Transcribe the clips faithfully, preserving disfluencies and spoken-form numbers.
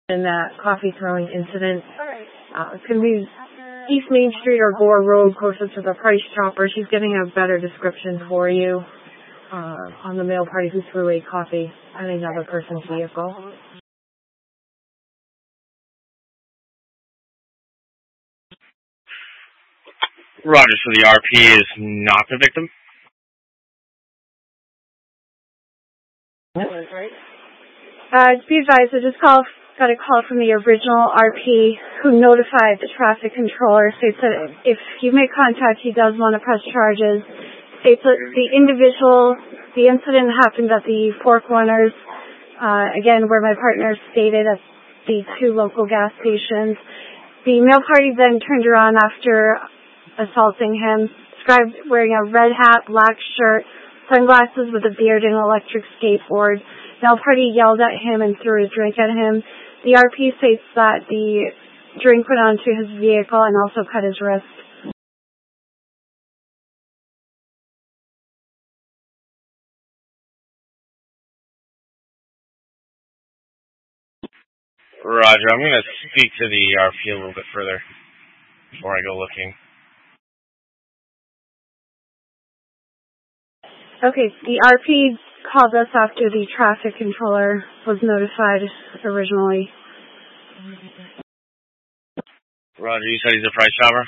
in that coffee throwing incident. Uh, it's going to be East Main Street or Gore Road, closer to the Price Chopper. She's getting a better description for you uh, on the male party who threw a coffee at another person's vehicle. Roger, so the R P is not the victim? Uh, be advised, I just call, got a call from the original R P who notified the traffic controller, states that if you make contact, he does want to press charges. States that the individual, the incident happened at the Four Corners, uh, again, where my partner stated at the two local gas stations. The male party then turned around after assaulting him, described wearing a red hat, black shirt, sunglasses with a beard and an electric skateboard. Male party yelled at him and threw a drink at him. The R P states that the drink went onto his vehicle and also cut his wrist. Roger, I'm going to speak to the R P a little bit further before I go looking. Okay, the R P called us after the traffic controller was notified originally. Roger, you said he's a Price Chopper?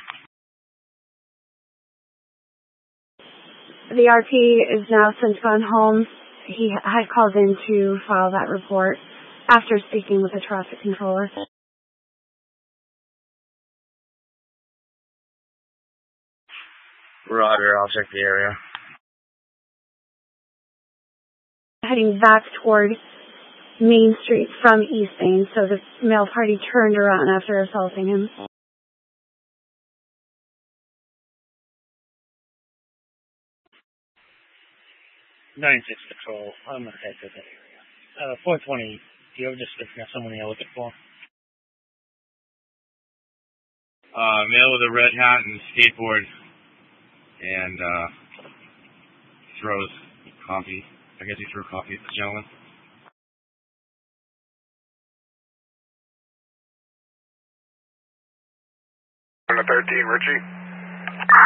The R P is now since gone home. He had called in to file that report after speaking with the traffic controller. Roger, I'll check the area. Heading back toward Main Street from East Main, so the male party turned around after assaulting him. nine six Patrol, I'm going to head to that area. Uh, four twenty, do you have a description of someone you're looking for? Uh, male with a red hat and skateboard, and, uh, throws coffee. I guess he threw coffee at the gentleman. Number thirteen, Richie.